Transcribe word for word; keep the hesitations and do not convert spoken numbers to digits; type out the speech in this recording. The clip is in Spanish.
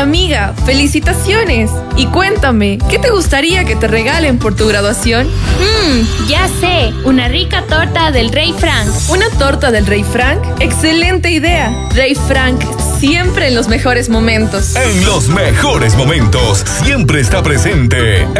Hola amiga, felicitaciones. Y cuéntame, ¿qué te gustaría que te regalen por tu graduación? Mmm, ya sé, una rica torta del Rey Frank. ¿Una torta del Rey Frank? ¡Excelente idea! Rey Frank, siempre en los mejores momentos. En los mejores momentos, siempre está presente